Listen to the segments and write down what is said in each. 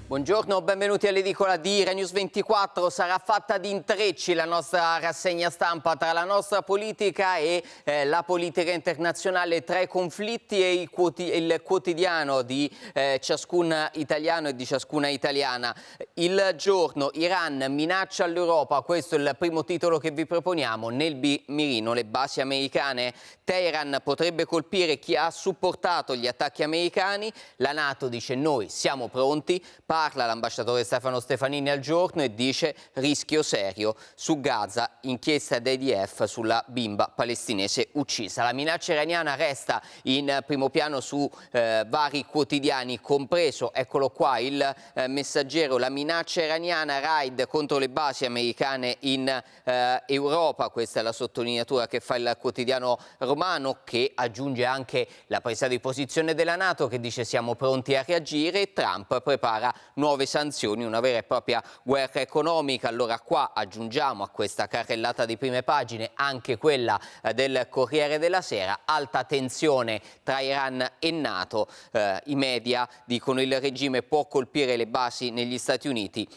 Buongiorno, benvenuti all'edicola di Irenews 24. Sarà fatta di intrecci la nostra rassegna stampa tra la nostra politica e la politica internazionale, tra i conflitti e il quotidiano di ciascun italiano e di ciascuna italiana. Il giorno, Iran minaccia l'Europa, questo è il primo titolo che vi proponiamo. Nel mirino le basi americane, Teheran potrebbe colpire chi ha supportato gli attacchi americani, la NATO dice noi siamo pronti. Parla l'ambasciatore Stefano Stefanini al giorno e dice rischio serio su Gaza, inchiesta d'EDF sulla bimba palestinese uccisa. La minaccia iraniana resta in primo piano su vari quotidiani, compreso, eccolo qua, il Messaggero, la minaccia iraniana, raid contro le basi americane in Europa. Questa è la sottolineatura che fa il quotidiano romano, che aggiunge anche la presa di posizione della NATO che dice siamo pronti a reagire, e Trump prepara nuove sanzioni, una vera e propria guerra economica. Allora qua aggiungiamo a questa carrellata di prime pagine anche quella del Corriere della Sera, alta tensione tra Iran e NATO, i media dicono il regime può colpire le basi negli Stati Uniti,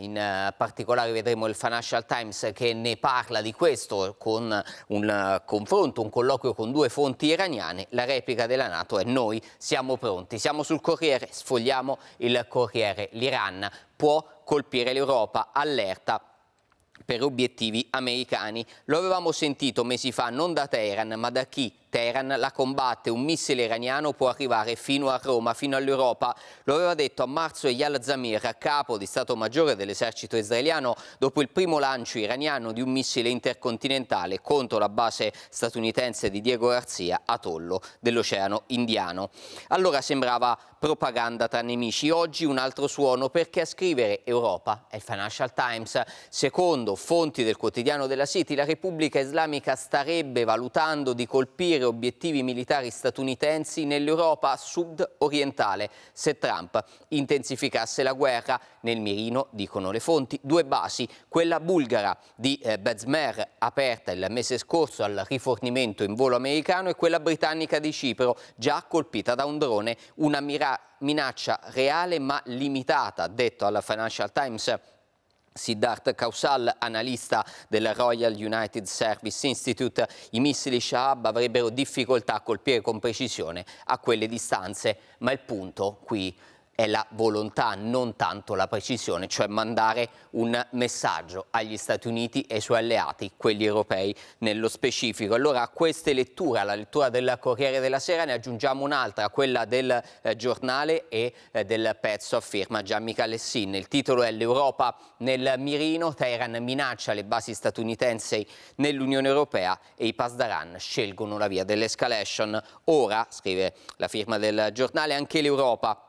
in particolare vedremo il Financial Times che ne parla di questo con un confronto, un colloquio con due fonti iraniane. La replica della NATO è noi siamo pronti. Siamo sul Corriere, sfogliamo il Corriere. L'Iran può colpire l'Europa, allerta per obiettivi americani. Lo avevamo sentito mesi fa non da Teheran ma da chi Teheran la combatte. Un missile iraniano può arrivare fino a Roma, fino all'Europa. Lo aveva detto a marzo Eyal Zamir, capo di Stato Maggiore dell'esercito israeliano, dopo il primo lancio iraniano di un missile intercontinentale contro la base statunitense di Diego Garcia, atollo dell'Oceano Indiano. Allora sembrava propaganda tra nemici. Oggi un altro suono, perché a scrivere Europa è il Financial Times. Secondo fonti del quotidiano della City, la Repubblica Islamica starebbe valutando di colpire obiettivi militari statunitensi nell'Europa sud-orientale se Trump intensificasse la guerra. Nel mirino, dicono le fonti, due basi, quella bulgara di Bezmer, aperta il mese scorso al rifornimento in volo americano, e quella britannica di Cipro, già colpita da un drone. Una minaccia reale ma limitata, ha detto alla Financial Times Siddharth Kausal, analista del Royal United Service Institute. I missili Shahab avrebbero difficoltà a colpire con precisione a quelle distanze, ma il punto qui è la volontà, non tanto la precisione, cioè mandare un messaggio agli Stati Uniti e ai suoi alleati, quelli europei nello specifico. Allora a queste letture, alla lettura del Corriere della Sera, ne aggiungiamo un'altra, quella del giornale e del pezzo a firma Gianmica Lessin. Il titolo è l'Europa nel mirino, Teheran minaccia le basi statunitensi nell'Unione Europea e i Pasdaran scelgono la via dell'escalation. Ora, scrive la firma del giornale, anche l'Europa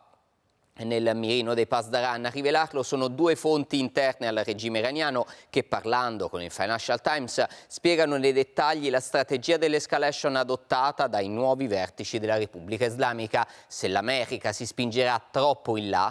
nel mirino dei Pasdaran. A rivelarlo sono due fonti interne al regime iraniano che, parlando con il Financial Times, spiegano nei dettagli la strategia dell'escalation adottata dai nuovi vertici della Repubblica Islamica. Se l'America si spingerà troppo in là,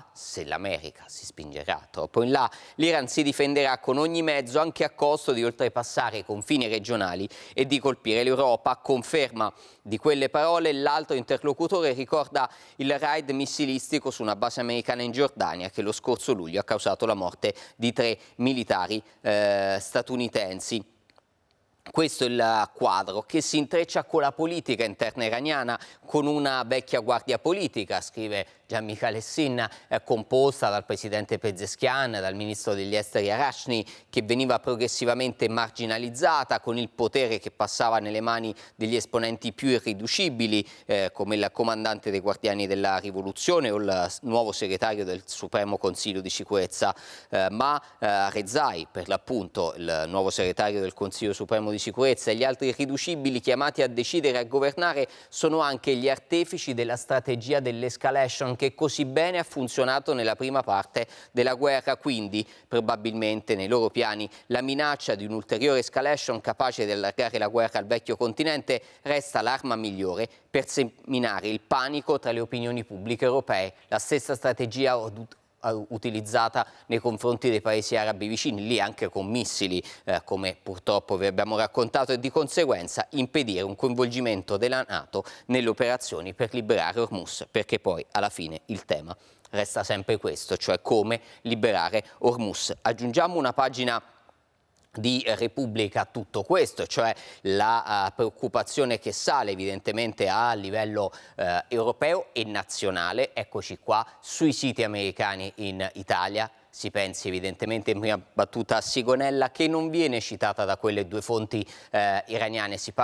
l'Iran si difenderà con ogni mezzo, anche a costo di oltrepassare i confini regionali e di colpire l'Europa. Conferma di quelle parole l'altro interlocutore ricorda il raid missilistico su una base americana in Giordania che lo scorso luglio ha causato la morte di 3 militari statunitensi. Questo è il quadro che si intreccia con la politica interna iraniana, con una vecchia guardia politica, scrive Gianmica Lessin, composta dal presidente Pezeshkian, dal ministro degli esteri Arashni, che veniva progressivamente marginalizzata, con il potere che passava nelle mani degli esponenti più irriducibili, come il comandante dei Guardiani della Rivoluzione o il nuovo segretario del Supremo Consiglio di Sicurezza, ma Rezai, per l'appunto, il nuovo segretario del Consiglio Supremo di Sicurezza, e gli altri irriducibili chiamati a decidere e a governare sono anche gli artefici della strategia dell'escalation che così bene ha funzionato nella prima parte della guerra. Quindi probabilmente nei loro piani la minaccia di un'ulteriore escalation capace di allargare la guerra al vecchio continente resta l'arma migliore per seminare il panico tra le opinioni pubbliche europee. La stessa strategia utilizzata nei confronti dei paesi arabi vicini, lì anche con missili, come purtroppo vi abbiamo raccontato, e di conseguenza impedire un coinvolgimento della NATO nelle operazioni per liberare Hormuz, perché poi alla fine il tema resta sempre questo, cioè come liberare Hormuz. Aggiungiamo una pagina di Repubblica a tutto questo, cioè la preoccupazione che sale evidentemente a livello europeo e nazionale. Eccoci qua sui siti americani in Italia. Si pensi evidentemente in prima battuta a Sigonella, che non viene citata da quelle due fonti iraniane. Si parla